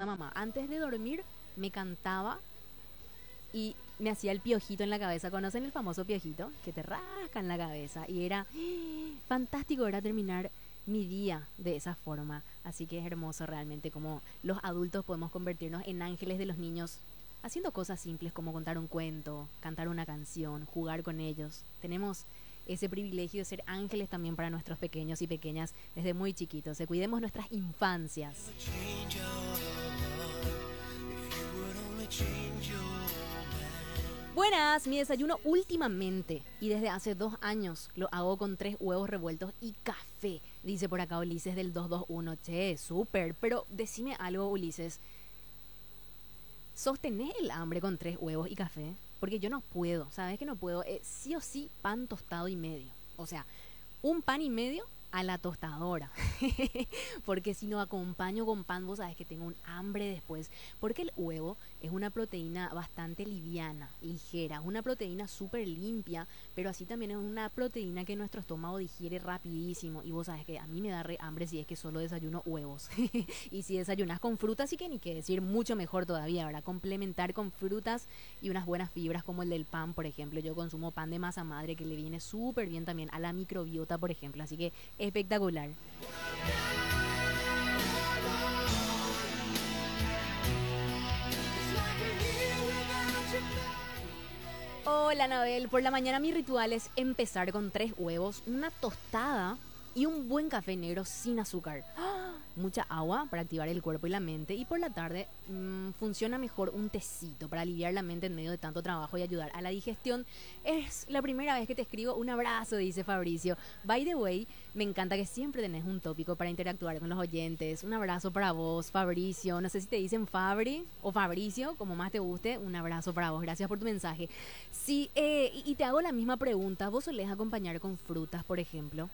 mamá. Antes de dormir me cantaba y me hacía el piojito en la cabeza. ¿Conocen el famoso piojito? Que te rasca en la cabeza. Y era fantástico, era terminar mi día de esa forma. Así que es hermoso realmente como los adultos podemos convertirnos en ángeles de los niños haciendo cosas simples como contar un cuento, cantar una canción, jugar con ellos. Tenemos ese privilegio de ser ángeles también para nuestros pequeños y pequeñas desde muy chiquitos. Cuidemos nuestras infancias. Buenas, mi desayuno últimamente y desde hace 2 años lo hago con 3 huevos revueltos y café, dice por acá Ulises del 221. Che, súper, pero decime algo, Ulises. ¿Sostenés el hambre con 3 huevos y café? Porque yo no puedo, ¿sabes que no puedo? Sí o sí, pan tostado y medio. O sea, un pan y medio a la tostadora. Porque si no acompaño con pan, vos sabés que tengo un hambre después. Porque el huevo es una proteína bastante liviana, ligera. Es una proteína súper limpia, pero así también es una proteína que nuestro estómago digiere rapidísimo. Y vos sabés que a mí me da re hambre si es que solo desayuno huevos. Y si desayunas con frutas, sí que ni que decir, mucho mejor todavía, ¿verdad? Complementar con frutas y unas buenas fibras como el del pan, por ejemplo. Yo consumo pan de masa madre que le viene súper bien también a la microbiota, por ejemplo. Así que espectacular. Hola, Anabel. Por la mañana mi ritual es empezar con 3 huevos, una tostada y un buen café negro sin azúcar. ¡Ah! Mucha agua para activar el cuerpo y la mente. Y por la tarde funciona mejor un tecito para aliviar la mente en medio de tanto trabajo y ayudar a la digestión. Es la primera vez que te escribo. Un abrazo, dice Fabricio. By the way, me encanta que siempre tenés un tópico para interactuar con los oyentes. Un abrazo para vos, Fabricio. No sé si te dicen Fabri o Fabricio, como más te guste. Un abrazo para vos. Gracias por tu mensaje. Sí, y te hago la misma pregunta. ¿Vos solés acompañar con frutas, por ejemplo?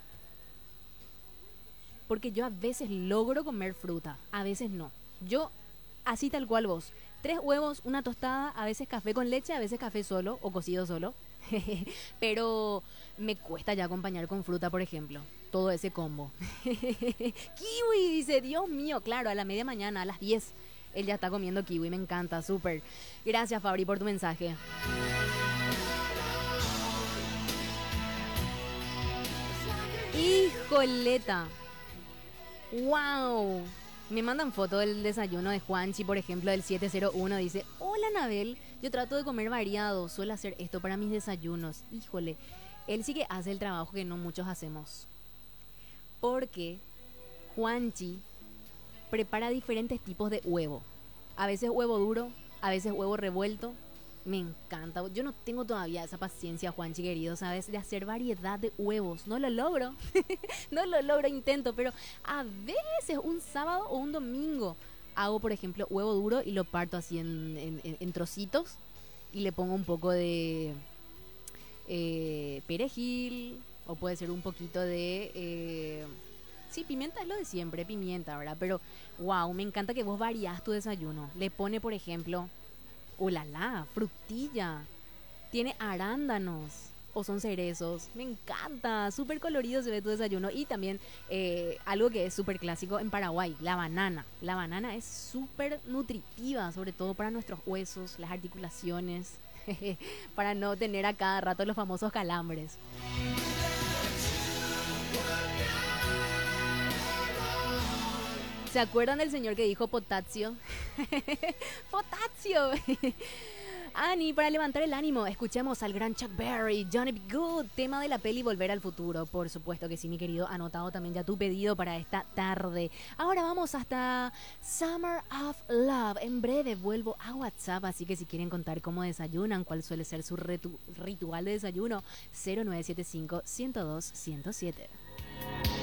Porque yo a veces logro comer fruta, a veces no. Yo, así tal cual vos. 3 huevos, una tostada, a veces café con leche, a veces café solo o cocido solo. Pero me cuesta ya acompañar con fruta, por ejemplo. Todo ese combo. Kiwi, dice, Dios mío, claro, a la media mañana, a las 10. Él ya está comiendo kiwi, me encanta, súper. Gracias, Fabri, por tu mensaje. ¡Hijoleta! ¡Wow! Me mandan foto del desayuno de Juanchi, por ejemplo, del 701. Dice, hola, Anabel, yo trato de comer variado, suelo hacer esto para mis desayunos. Híjole, él sí que hace el trabajo que no muchos hacemos. Porque Juanchi prepara diferentes tipos de huevo. A veces huevo duro, a veces huevo revuelto. Me encanta. Yo no tengo todavía esa paciencia, Juanchi querido, ¿sabes? De hacer variedad de huevos. No lo logro. No lo logro, intento, pero a veces un sábado o un domingo hago, por ejemplo, huevo duro y lo parto así en trocitos y le pongo un poco de perejil o puede ser un poquito de... sí, pimienta es lo de siempre, pimienta, ¿verdad? Pero, wow, me encanta que vos variás tu desayuno. Le pone, por ejemplo... ¡Ulala! Frutilla. Tiene arándanos. O son cerezos. Me encanta. Súper colorido se ve tu desayuno. Y también algo que es súper clásico en Paraguay. La banana. La banana es súper nutritiva. Sobre todo para nuestros huesos. Las articulaciones. Para no tener a cada rato los famosos calambres. ¿Se acuerdan del señor que dijo potasio? ¡Potasio! Ani, para levantar el ánimo, escuchemos al gran Chuck Berry, Johnny B. Good, tema de la peli Volver al Futuro. Por supuesto que sí, mi querido, anotado también ya tu pedido para esta tarde. Ahora vamos hasta Summer of Love. En breve vuelvo a WhatsApp, así que si quieren contar cómo desayunan, cuál suele ser su ritual de desayuno, 0975 102 107.